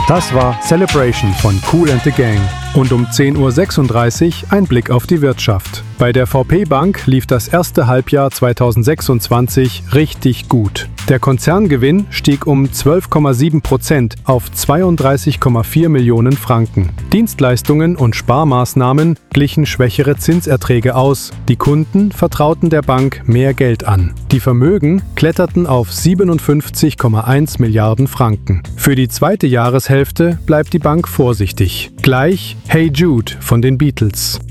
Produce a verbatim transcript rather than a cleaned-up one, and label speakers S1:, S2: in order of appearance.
S1: Das war Celebration von Kool and the Gang. Und um zehn Uhr sechsunddreißig ein Blick auf die Wirtschaft. Bei der V P Bank lief das erste Halbjahr zweitausendsechsundzwanzig richtig gut. Der Konzerngewinn stieg um zwölf Komma sieben Prozent auf zweiunddreißig Komma vier Millionen Franken. Dienstleistungen und Sparmaßnahmen glichen schwächere Zinserträge aus. Die Kunden vertrauten der Bank mehr Geld an. Die Vermögen kletterten auf siebenundfünfzig Komma eins Milliarden Franken. Für die zweite Jahreshälfte bleibt die Bank vorsichtig. Gleich Hey Jude von den Beatles.